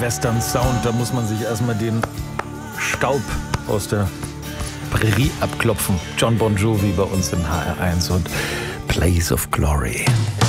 Western-Sound, da muss man sich erstmal den Staub aus der Prärie abklopfen. John Bon Jovi bei uns in HR1 und Place of Glory.